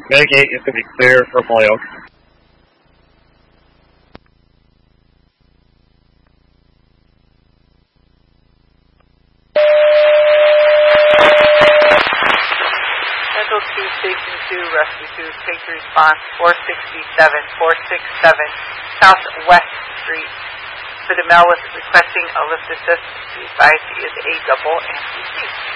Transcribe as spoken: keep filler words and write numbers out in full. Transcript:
Mitigate is going to be clear for Holyoke. Central two, Station two, Rescue two, take the response, four sixty-seven, four sixty-seven, Southwest Street. For the male with requesting a lift assist, the advice is a double amputee.